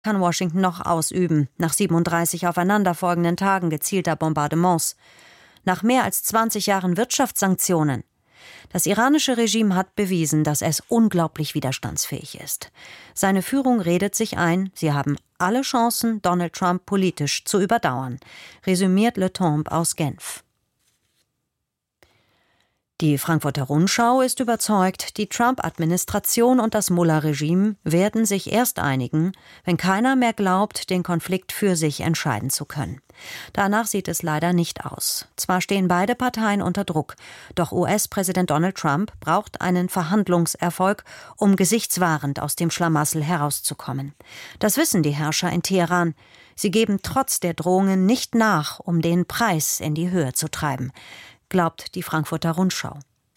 kann Washington noch ausüben, nach 37 aufeinanderfolgenden Tagen gezielter Bombardements. Nach mehr als 20 Jahren Wirtschaftssanktionen. Das iranische Regime hat bewiesen, dass es unglaublich widerstandsfähig ist. Seine Führung redet sich ein, sie haben alle Chancen, Donald Trump politisch zu überdauern, resümiert Le Temps aus Genf. Die Frankfurter Rundschau ist überzeugt, die Trump-Administration und das Mullah-Regime werden sich erst einigen, wenn keiner mehr glaubt, den Konflikt für sich entscheiden zu können. Danach sieht es leider nicht aus. Zwar stehen beide Parteien unter Druck, doch US-Präsident Donald Trump braucht einen Verhandlungserfolg, um gesichtswahrend aus dem Schlamassel herauszukommen. Das wissen die Herrscher in Teheran. Sie geben trotz der Drohungen nicht nach, um den Preis in die Höhe zu treiben, glaubt die Frankfurter Rundschau.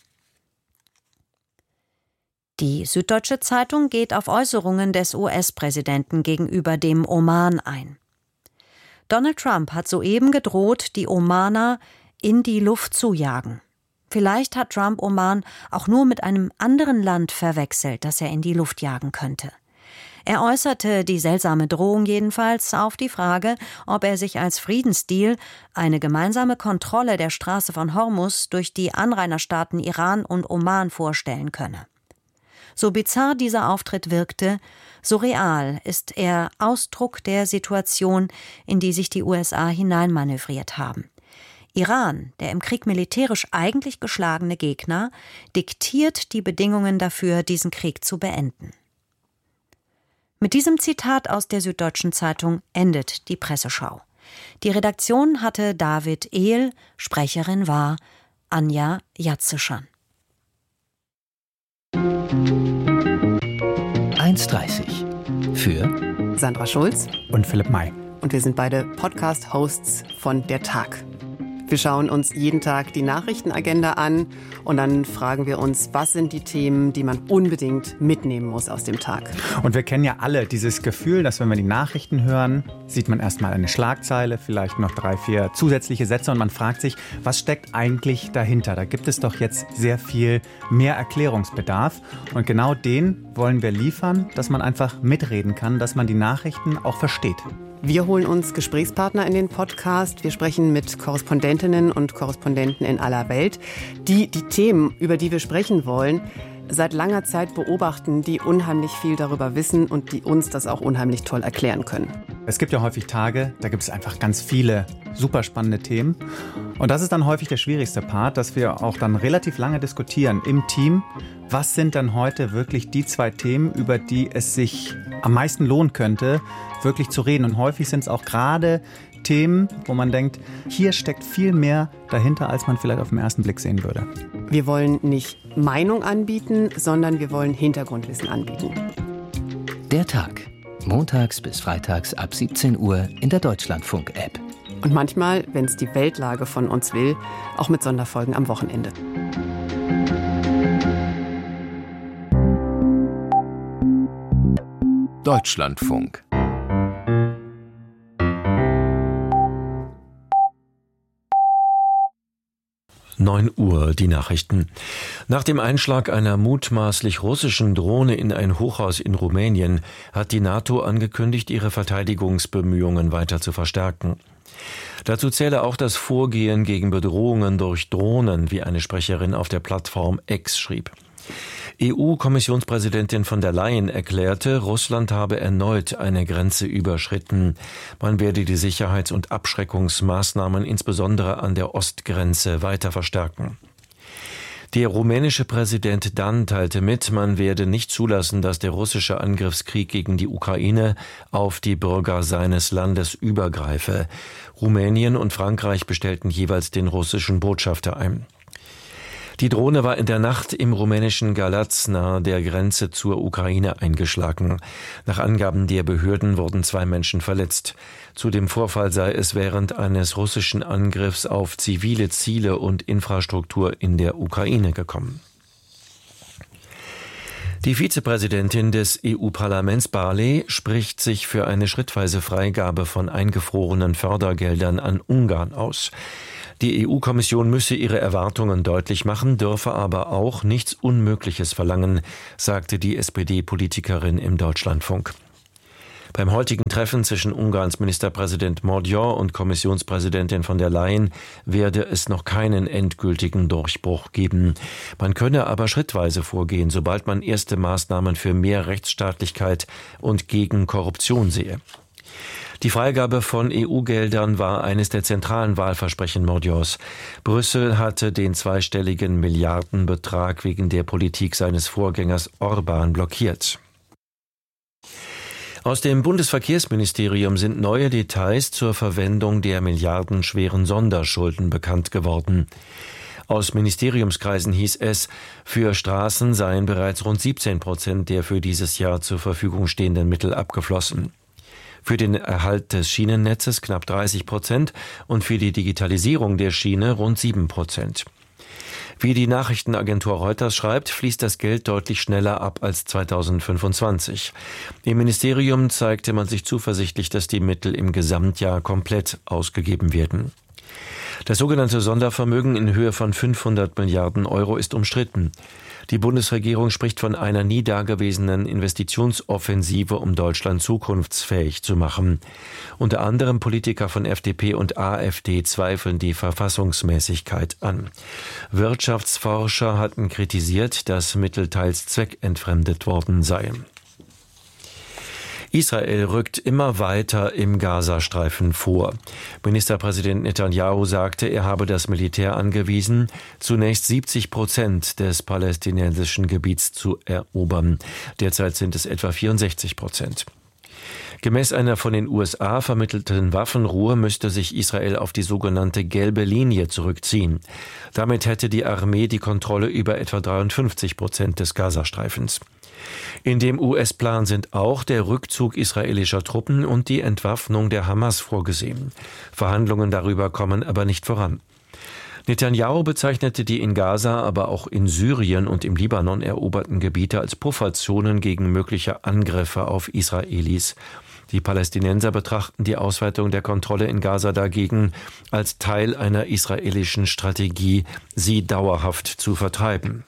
Die Süddeutsche Zeitung geht auf Äußerungen des US-Präsidenten gegenüber dem Oman ein. Donald Trump hat soeben gedroht, die Omaner in die Luft zu jagen. Vielleicht hat Trump Oman auch nur mit einem anderen Land verwechselt, das er in die Luft jagen könnte. Er äußerte die seltsame Drohung jedenfalls auf die Frage, ob er sich als Friedensdeal eine gemeinsame Kontrolle der Straße von Hormuz durch die Anrainerstaaten Iran und Oman vorstellen könne. So bizarr dieser Auftritt wirkte, so real ist er Ausdruck der Situation, in die sich die USA hineinmanövriert haben. Iran, der im Krieg militärisch eigentlich geschlagene Gegner, diktiert die Bedingungen dafür, diesen Krieg zu beenden. Mit diesem Zitat aus der Süddeutschen Zeitung endet die Presseschau. Die Redaktion hatte David Ehl, Sprecherin war Anja Jatzeschan. 1:30 für Sandra Schulz und Philipp May. Und wir sind beide Podcast-Hosts von Der Tag. Wir schauen uns jeden Tag die Nachrichtenagenda an und dann fragen wir uns, was sind die Themen, die man unbedingt mitnehmen muss aus dem Tag. Und wir kennen ja alle dieses Gefühl, dass wenn wir die Nachrichten hören, sieht man erstmal eine Schlagzeile, vielleicht noch 3, 4 zusätzliche Sätze und man fragt sich, was steckt eigentlich dahinter? Da gibt es doch jetzt sehr viel mehr Erklärungsbedarf und genau den wollen wir liefern, dass man einfach mitreden kann, dass man die Nachrichten auch versteht. Wir holen uns Gesprächspartner in den Podcast. Wir sprechen mit Korrespondentinnen und Korrespondenten in aller Welt, die die Themen, über die wir sprechen wollen, seit langer Zeit beobachten, die unheimlich viel darüber wissen und die uns das auch unheimlich toll erklären können. Es gibt ja häufig Tage, da gibt es einfach ganz viele super spannende Themen. Und das ist dann häufig der schwierigste Part, dass wir auch dann relativ lange diskutieren im Team. Was sind dann heute wirklich die 2 Themen, über die es sich am meisten lohnen könnte, wirklich zu reden? Und häufig sind es auch gerade Themen, wo man denkt, hier steckt viel mehr dahinter, als man vielleicht auf den ersten Blick sehen würde. Wir wollen nicht Meinung anbieten, sondern wir wollen Hintergrundwissen anbieten. Der Tag. Montags bis freitags ab 17 Uhr in der Deutschlandfunk-App. Und manchmal, wenn es die Weltlage von uns will, auch mit Sonderfolgen am Wochenende. Deutschlandfunk. Uhr, die Nachrichten. Nach dem Einschlag einer mutmaßlich russischen Drohne in ein Hochhaus in Rumänien hat die NATO angekündigt, ihre Verteidigungsbemühungen weiter zu verstärken. Dazu zähle auch das Vorgehen gegen Bedrohungen durch Drohnen, wie eine Sprecherin auf der Plattform X schrieb. EU-Kommissionspräsidentin von der Leyen erklärte, Russland habe erneut eine Grenze überschritten. Man werde die Sicherheits- und Abschreckungsmaßnahmen insbesondere an der Ostgrenze weiter verstärken. Der rumänische Präsident Dan teilte mit, man werde nicht zulassen, dass der russische Angriffskrieg gegen die Ukraine auf die Bürger seines Landes übergreife. Rumänien und Frankreich bestellten jeweils den russischen Botschafter ein. Die Drohne war in der Nacht im rumänischen Galați nahe der Grenze zur Ukraine eingeschlagen. Nach Angaben der Behörden wurden 2 Menschen verletzt. Zu dem Vorfall sei es während eines russischen Angriffs auf zivile Ziele und Infrastruktur in der Ukraine gekommen. Die Vizepräsidentin des EU-Parlaments Barley spricht sich für eine schrittweise Freigabe von eingefrorenen Fördergeldern an Ungarn aus. Die EU-Kommission müsse ihre Erwartungen deutlich machen, dürfe aber auch nichts Unmögliches verlangen, sagte die SPD-Politikerin im Deutschlandfunk. Beim heutigen Treffen zwischen Ungarns Ministerpräsident Magyar und Kommissionspräsidentin von der Leyen werde es noch keinen endgültigen Durchbruch geben. Man könne aber schrittweise vorgehen, sobald man erste Maßnahmen für mehr Rechtsstaatlichkeit und gegen Korruption sehe. Die Freigabe von EU-Geldern war eines der zentralen Wahlversprechen Magyars. Brüssel hatte den zweistelligen Milliardenbetrag wegen der Politik seines Vorgängers Orbán blockiert. Aus dem Bundesverkehrsministerium sind neue Details zur Verwendung der milliardenschweren Sonderschulden bekannt geworden. Aus Ministeriumskreisen hieß es, für Straßen seien bereits rund 17% der für dieses Jahr zur Verfügung stehenden Mittel abgeflossen. Für den Erhalt des Schienennetzes knapp 30% und für die Digitalisierung der Schiene rund 7%. Wie die Nachrichtenagentur Reuters schreibt, fließt das Geld deutlich schneller ab als 2025. Im Ministerium zeigte man sich zuversichtlich, dass die Mittel im Gesamtjahr komplett ausgegeben werden. Das sogenannte Sondervermögen in Höhe von 500 Milliarden Euro ist umstritten. Die Bundesregierung spricht von einer nie dagewesenen Investitionsoffensive, um Deutschland zukunftsfähig zu machen. Unter anderem Politiker von FDP und AfD zweifeln die Verfassungsmäßigkeit an. Wirtschaftsforscher hatten kritisiert, dass Mittel teils zweckentfremdet worden seien. Israel rückt immer weiter im Gazastreifen vor. Ministerpräsident Netanyahu sagte, er habe das Militär angewiesen, zunächst 70% des palästinensischen Gebiets zu erobern. Derzeit sind es etwa 64%. Gemäß einer von den USA vermittelten Waffenruhe müsste sich Israel auf die sogenannte gelbe Linie zurückziehen. Damit hätte die Armee die Kontrolle über etwa 53% des Gazastreifens. In dem US-Plan sind auch der Rückzug israelischer Truppen und die Entwaffnung der Hamas vorgesehen. Verhandlungen darüber kommen aber nicht voran. Netanyahu bezeichnete die in Gaza, aber auch in Syrien und im Libanon eroberten Gebiete als Pufferzonen gegen mögliche Angriffe auf Israelis. Die Palästinenser betrachten die Ausweitung der Kontrolle in Gaza dagegen als Teil einer israelischen Strategie, sie dauerhaft zu vertreiben.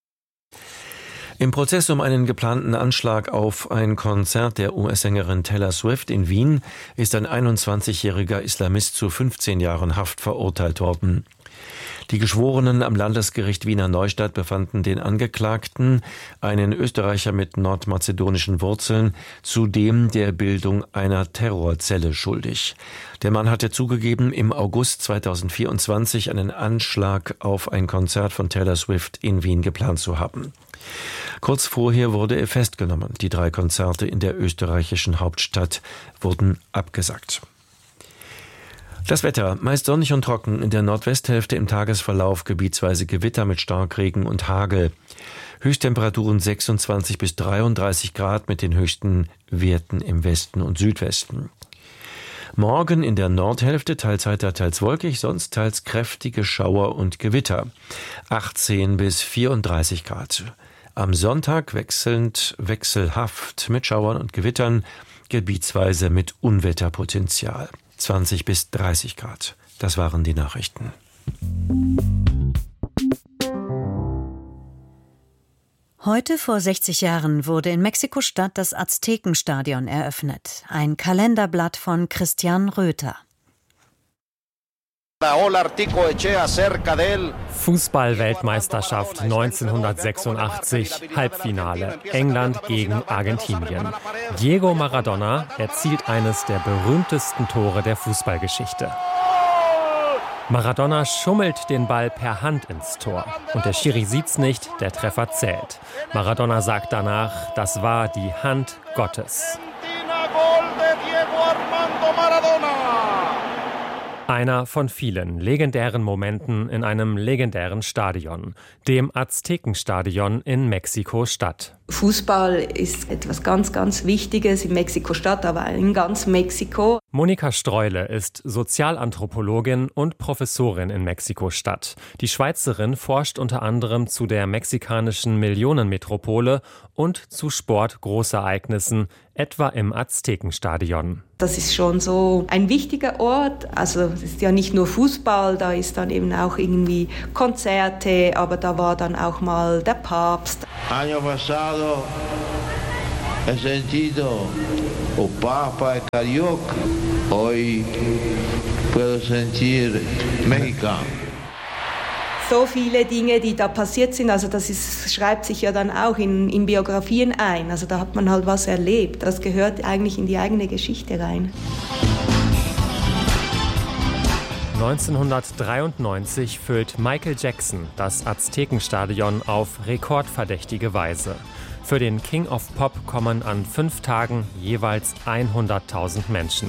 Im Prozess um einen geplanten Anschlag auf ein Konzert der US-Sängerin Taylor Swift in Wien ist ein 21-jähriger Islamist zu 15 Jahren Haft verurteilt worden. Die Geschworenen am Landesgericht Wiener Neustadt befanden den Angeklagten, einen Österreicher mit nordmazedonischen Wurzeln, zudem der Bildung einer Terrorzelle schuldig. Der Mann hatte zugegeben, im August 2024 einen Anschlag auf ein Konzert von Taylor Swift in Wien geplant zu haben. Kurz vorher wurde er festgenommen. Die 3 Konzerte in der österreichischen Hauptstadt wurden abgesagt. Das Wetter, meist sonnig und trocken, in der Nordwesthälfte im Tagesverlauf gebietsweise Gewitter mit Starkregen und Hagel. Höchsttemperaturen 26 bis 33 Grad mit den höchsten Werten im Westen und Südwesten. Morgen in der Nordhälfte teils heiter, teils wolkig, sonst teils kräftige Schauer und Gewitter. 18 bis 34 Grad. Am Sonntag wechselhaft mit Schauern und Gewittern, gebietsweise mit Unwetterpotenzial. 20 bis 30 Grad. Das waren die Nachrichten. Heute vor 60 Jahren wurde in Mexiko-Stadt das Aztekenstadion eröffnet. Ein Kalenderblatt von Christian Röther. Fußball-Weltmeisterschaft 1986, Halbfinale, England gegen Argentinien. Diego Maradona erzielt eines der berühmtesten Tore der Fußballgeschichte. Maradona schummelt den Ball per Hand ins Tor. Und der Schiri sieht's nicht, der Treffer zählt. Maradona sagt danach, das war die Hand Gottes. Einer von vielen legendären Momenten in einem legendären Stadion, dem Aztekenstadion in Mexiko-Stadt. Fußball ist etwas ganz, ganz Wichtiges in Mexiko-Stadt, aber in ganz Mexiko. Monika Streule ist Sozialanthropologin und Professorin in Mexiko-Stadt. Die Schweizerin forscht unter anderem zu der mexikanischen Millionenmetropole und zu Sportgroßereignissen, etwa im Aztekenstadion. Das ist schon so ein wichtiger Ort. Also es ist ja nicht nur Fußball, da ist dann eben auch irgendwie Konzerte, aber da war dann auch mal der Papst. Año pasado he sentido o Papa es carioca, hoy puedo sentir mexicano. So viele Dinge, die da passiert sind, also schreibt sich ja dann auch in Biografien ein. Also da hat man halt was erlebt. Das gehört eigentlich in die eigene Geschichte rein. 1993 füllt Michael Jackson das Aztekenstadion auf rekordverdächtige Weise. Für den King of Pop kommen an 5 Tagen jeweils 100.000 Menschen.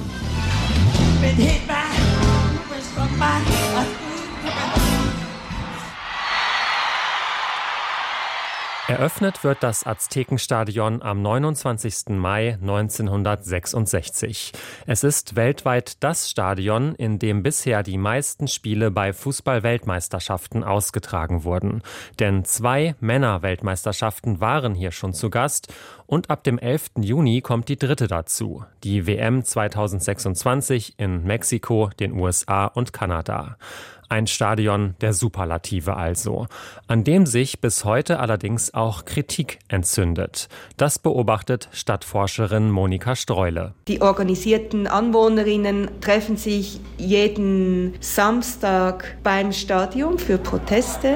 Eröffnet wird das Aztekenstadion am 29. Mai 1966. Es ist weltweit das Stadion, in dem bisher die meisten Spiele bei Fußball-Weltmeisterschaften ausgetragen wurden. Denn 2 Männer-Weltmeisterschaften waren hier schon zu Gast und ab dem 11. Juni kommt die 3. dazu, die WM 2026 in Mexiko, den USA und Kanada. Ein Stadion der Superlative also, an dem sich bis heute allerdings auch Kritik entzündet. Das beobachtet Stadtforscherin Monika Streule. Die organisierten Anwohnerinnen treffen sich jeden Samstag beim Stadion für Proteste.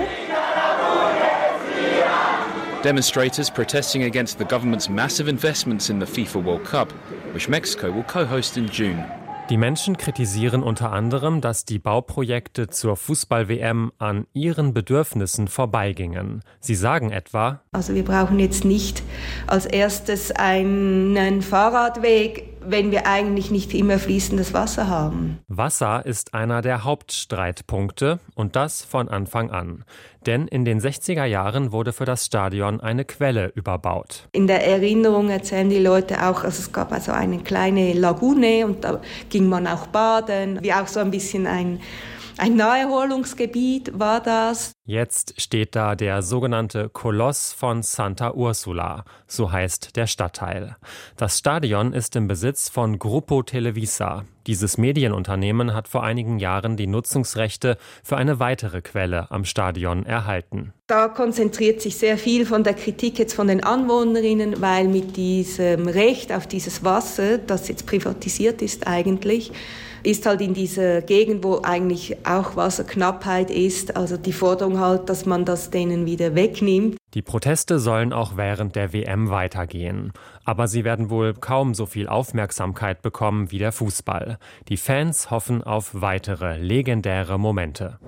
Demonstrators protesting against the government's massive investments in the FIFA World Cup, which Mexico will co-host in June. Die Menschen kritisieren unter anderem, dass die Bauprojekte zur Fußball-WM an ihren Bedürfnissen vorbeigingen. Sie sagen etwa: Also wir brauchen jetzt nicht als erstes einen Fahrradweg, wenn wir eigentlich nicht immer fließendes Wasser haben. Wasser ist einer der Hauptstreitpunkte und das von Anfang an. Denn in den 60er Jahren wurde für das Stadion eine Quelle überbaut. In der Erinnerung erzählen die Leute auch, also es gab also eine kleine Lagune und da ging man auch baden, wie auch so ein bisschen ein Naherholungsgebiet war das. Jetzt steht da der sogenannte Koloss von Santa Ursula, so heißt der Stadtteil. Das Stadion ist im Besitz von Grupo Televisa. Dieses Medienunternehmen hat vor einigen Jahren die Nutzungsrechte für eine weitere Quelle am Stadion erhalten. Da konzentriert sich sehr viel von der Kritik jetzt von den Anwohnerinnen, weil mit diesem Recht auf dieses Wasser, das jetzt privatisiert ist eigentlich, ist halt in dieser Gegend, wo eigentlich auch Wasserknappheit ist, also die Forderung halt, dass man das denen wieder wegnimmt. Die Proteste sollen auch während der WM weitergehen. Aber sie werden wohl kaum so viel Aufmerksamkeit bekommen wie der Fußball. Die Fans hoffen auf weitere legendäre Momente.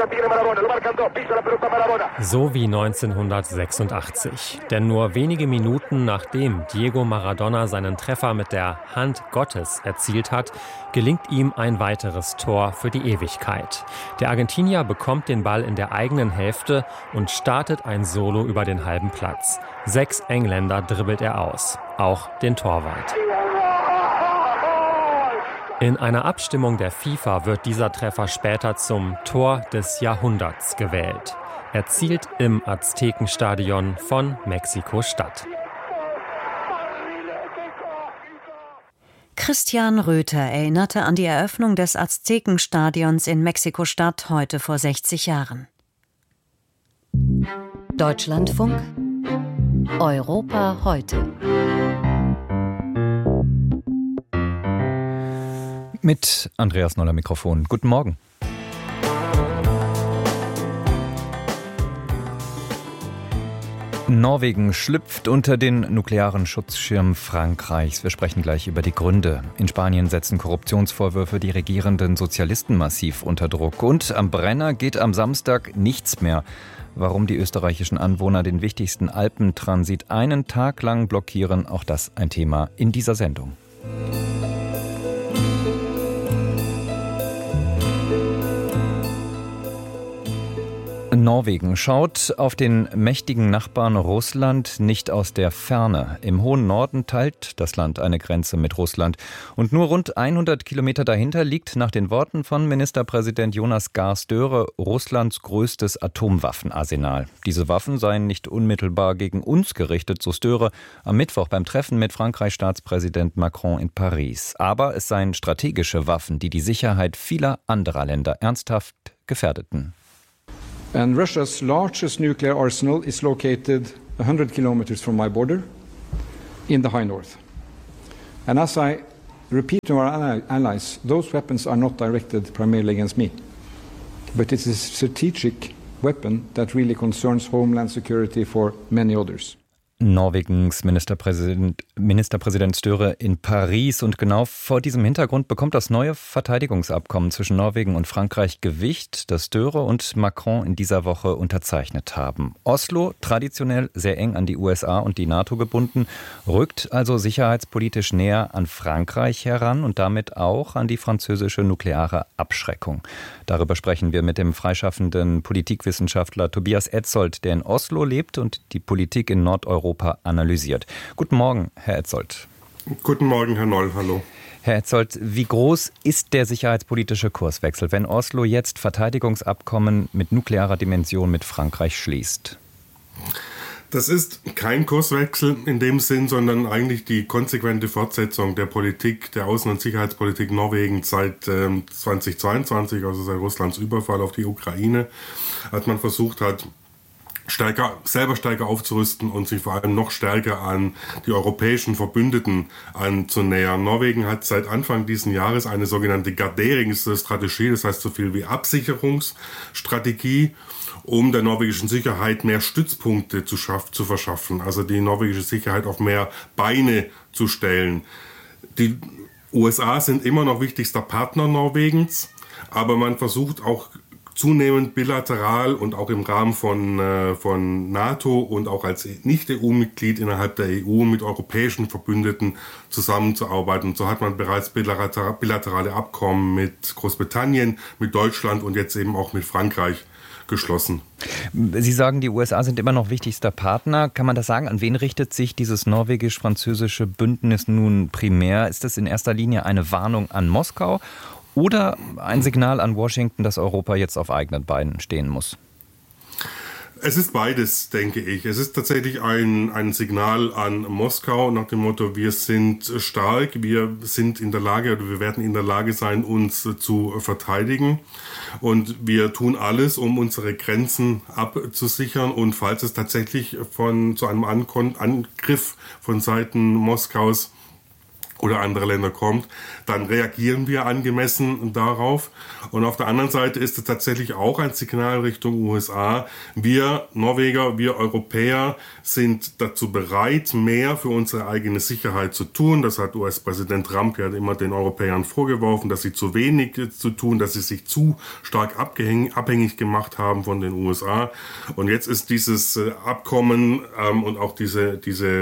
So wie 1986. Denn nur wenige Minuten nachdem Diego Maradona seinen Treffer mit der Hand Gottes erzielt hat, gelingt ihm ein weiteres Tor für die Ewigkeit. Der Argentinier bekommt den Ball in der eigenen Hälfte und startet ein Solo über den halben Platz. 6 Engländer dribbelt er aus, auch den Torwart. In einer Abstimmung der FIFA wird dieser Treffer später zum Tor des Jahrhunderts gewählt. Erzielt im Aztekenstadion von Mexiko-Stadt. Christian Röther erinnerte an die Eröffnung des Aztekenstadions in Mexiko-Stadt heute vor 60 Jahren. Deutschlandfunk Europa heute. Mit Andreas Noller Mikrofon. Guten Morgen. Norwegen schlüpft unter den nuklearen Schutzschirm Frankreichs. Wir sprechen gleich über die Gründe. In Spanien setzen Korruptionsvorwürfe die regierenden Sozialisten massiv unter Druck. Und am Brenner geht am Samstag nichts mehr. Warum die österreichischen Anwohner den wichtigsten Alpentransit einen Tag lang blockieren, auch das ein Thema in dieser Sendung. Norwegen schaut auf den mächtigen Nachbarn Russland nicht aus der Ferne. Im hohen Norden teilt das Land eine Grenze mit Russland. Und nur rund 100 Kilometer dahinter liegt nach den Worten von Ministerpräsident Jonas Gahr Støre Russlands größtes Atomwaffenarsenal. Diese Waffen seien nicht unmittelbar gegen uns gerichtet, so Støre am Mittwoch beim Treffen mit Frankreichs Staatspräsident Macron in Paris. Aber es seien strategische Waffen, die die Sicherheit vieler anderer Länder ernsthaft gefährdeten. And Russia's largest nuclear arsenal is located 100 kilometers from my border in the high north. And as I repeat to our allies, those weapons are not directed primarily against me, but it's a strategic weapon that really concerns homeland security for many others. Norwegens Ministerpräsident Støre in Paris. Und genau vor diesem Hintergrund bekommt das neue Verteidigungsabkommen zwischen Norwegen und Frankreich Gewicht, das Støre und Macron in dieser Woche unterzeichnet haben. Oslo, traditionell sehr eng an die USA und die NATO gebunden, rückt also sicherheitspolitisch näher an Frankreich heran und damit auch an die französische nukleare Abschreckung. Darüber sprechen wir mit dem freischaffenden Politikwissenschaftler Tobias Etzold, der in Oslo lebt und die Politik in Nordeuropa analysiert. Guten Morgen, Herr Etzold. Guten Morgen, Herr Noll. Hallo. Herr Etzold, wie groß ist der sicherheitspolitische Kurswechsel, wenn Oslo jetzt Verteidigungsabkommen mit nuklearer Dimension mit Frankreich schließt? Das ist kein Kurswechsel in dem Sinn, sondern eigentlich die konsequente Fortsetzung der Politik, der Außen- und Sicherheitspolitik Norwegens seit 2022, also seit Russlands Überfall auf die Ukraine, als man versucht hat, selber stärker aufzurüsten und sich vor allem noch stärker an die europäischen Verbündeten anzunähern. Norwegen hat seit Anfang dieses Jahres eine sogenannte Garderingsstrategie, das heißt so viel wie Absicherungsstrategie, um der norwegischen Sicherheit mehr Stützpunkte zu verschaffen, also die norwegische Sicherheit auf mehr Beine zu stellen. Die USA sind immer noch wichtigster Partner Norwegens, aber man versucht auch zunehmend bilateral und auch im Rahmen von NATO und auch als Nicht-EU-Mitglied innerhalb der EU mit europäischen Verbündeten zusammenzuarbeiten. Und so hat man bereits bilaterale Abkommen mit Großbritannien, mit Deutschland und jetzt eben auch mit Frankreich geschlossen. Sie sagen, die USA sind immer noch wichtigster Partner. Kann man das sagen? An wen richtet sich dieses norwegisch-französische Bündnis nun primär? Ist das in erster Linie eine Warnung an Moskau oder ein Signal an Washington, dass Europa jetzt auf eigenen Beinen stehen muss? Es ist beides, denke ich. Es ist tatsächlich ein Signal an Moskau nach dem Motto, wir sind stark, wir sind in der Lage oder wir werden in der Lage sein, uns zu verteidigen. Und wir tun alles, um unsere Grenzen abzusichern. Und falls es tatsächlich zu einem Angriff von Seiten Moskaus oder andere Länder kommt, dann reagieren wir angemessen darauf. Und auf der anderen Seite ist es tatsächlich auch ein Signal Richtung USA. Wir Norweger, wir Europäer sind dazu bereit, mehr für unsere eigene Sicherheit zu tun. Das hat US-Präsident Trump ja immer den Europäern vorgeworfen, dass sie zu wenig zu tun, dass sie sich zu stark abhängig gemacht haben von den USA. Und jetzt ist dieses Abkommen und auch dieser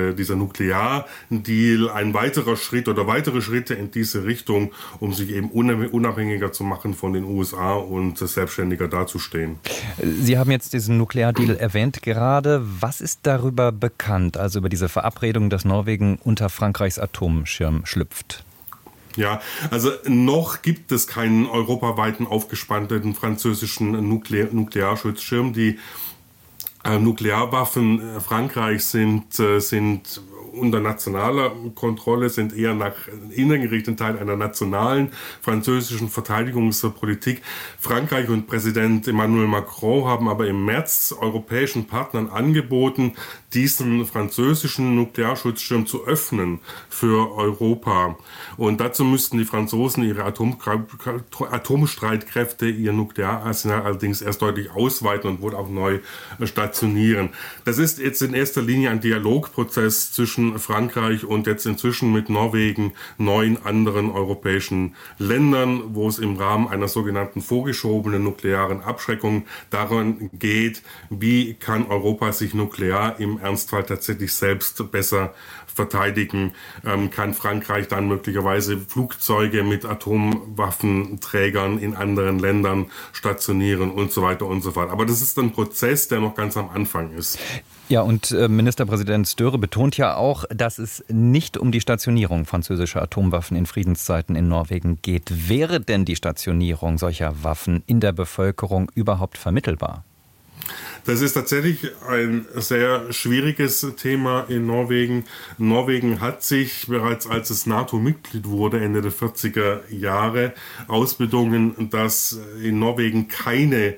Nukleardeal ein weiterer Schritt oder weitere Schritte in diese Richtung, um sich eben unabhängiger zu machen von den USA und selbstständiger dazustehen. Sie haben jetzt diesen Nukleardeal erwähnt gerade. Was ist darüber bekannt, also über diese Verabredung, dass Norwegen unter Frankreichs Atomschirm schlüpft? Ja, also noch gibt es keinen europaweiten aufgespannten französischen Nuklearschutzschirm. Die Nuklearwaffen Frankreichs sind unter nationaler Kontrolle, sind eher nach innen gerichtet Teil einer nationalen französischen Verteidigungspolitik. Frankreich und Präsident Emmanuel Macron haben aber im März europäischen Partnern angeboten, diesen französischen Nuklearschutzschirm zu öffnen für Europa. Und dazu müssten die Franzosen ihre Atomstreitkräfte, ihr Nukleararsenal allerdings erst deutlich ausweiten und wohl auch neu stationieren. Das ist jetzt in erster Linie ein Dialogprozess zwischen Frankreich und jetzt inzwischen mit Norwegen 9 anderen europäischen Ländern, wo es im Rahmen einer sogenannten vorgeschobenen nuklearen Abschreckung daran geht, wie kann Europa sich nuklear im Ernstfall tatsächlich selbst besser verteidigen, kann Frankreich dann möglicherweise Flugzeuge mit Atomwaffenträgern in anderen Ländern stationieren und so weiter und so fort. Aber das ist ein Prozess, der noch ganz am Anfang ist. Ja, und Ministerpräsident Støre betont ja auch, dass es nicht um die Stationierung französischer Atomwaffen in Friedenszeiten in Norwegen geht. Wäre denn die Stationierung solcher Waffen in der Bevölkerung überhaupt vermittelbar? Das ist tatsächlich ein sehr schwieriges Thema in Norwegen. Norwegen hat sich bereits, als es NATO-Mitglied wurde, Ende der 40er Jahre, ausbedungen, dass in Norwegen keine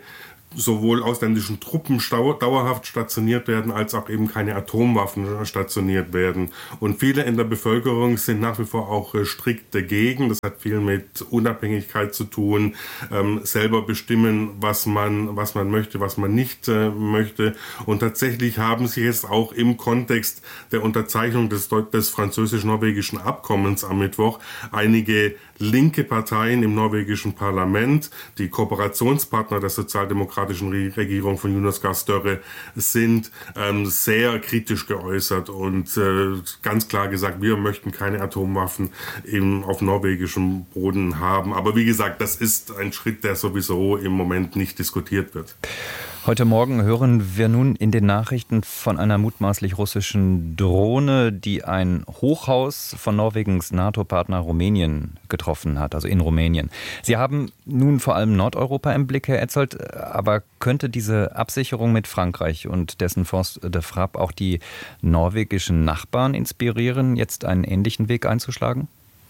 sowohl ausländischen Truppen dauerhaft stationiert werden, als auch eben keine Atomwaffen stationiert werden. Und viele in der Bevölkerung sind nach wie vor auch strikt dagegen. Das hat viel mit Unabhängigkeit zu tun, selber bestimmen, was man möchte, was man nicht möchte. Und tatsächlich haben sich jetzt auch im Kontext der Unterzeichnung des französisch-norwegischen Abkommens am Mittwoch einige linke Parteien im norwegischen Parlament, die Kooperationspartner der sozialdemokratischen Regierung von Jonas Gahr Støre, sind sehr kritisch geäußert und ganz klar gesagt, wir möchten keine Atomwaffen auf norwegischem Boden haben. Aber wie gesagt, das ist ein Schritt, der sowieso im Moment nicht diskutiert wird. Heute Morgen hören wir nun in den Nachrichten von einer mutmaßlich russischen Drohne, die ein Hochhaus von Norwegens NATO-Partner Rumänien getroffen hat, also in Rumänien. Sie haben nun vor allem Nordeuropa im Blick, Herr Etzold, aber könnte diese Absicherung mit Frankreich und dessen Force de Frappe auch die norwegischen Nachbarn inspirieren, jetzt einen ähnlichen Weg einzuschlagen?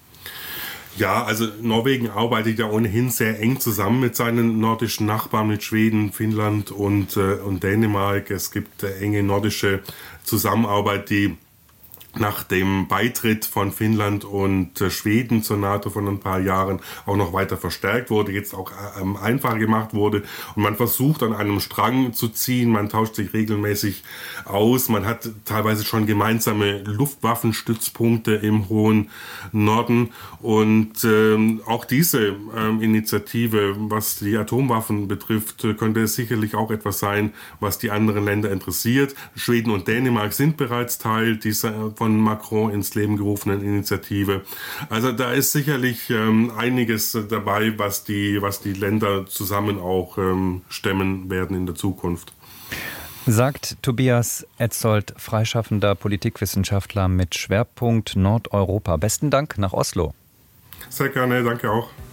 Ja, also Norwegen arbeitet ja ohnehin sehr eng zusammen mit seinen nordischen Nachbarn, mit Schweden, Finnland und Dänemark. Es gibt enge nordische Zusammenarbeit, die nach dem Beitritt von Finnland und Schweden zur NATO von ein paar Jahren auch noch weiter verstärkt wurde, jetzt auch einfacher gemacht wurde. Und man versucht an einem Strang zu ziehen, man tauscht sich regelmäßig aus, man hat teilweise schon gemeinsame Luftwaffenstützpunkte im hohen Norden. Und auch diese Initiative, was die Atomwaffen betrifft, könnte sicherlich auch etwas sein, was die anderen Länder interessiert. Schweden und Dänemark sind bereits Teil dieser von Macron ins Leben gerufenen Initiative. Also da ist sicherlich einiges dabei, was die Länder zusammen auch stemmen werden in der Zukunft. Sagt Tobias Etzold, freischaffender Politikwissenschaftler mit Schwerpunkt Nordeuropa. Besten Dank nach Oslo. Sehr gerne, danke auch.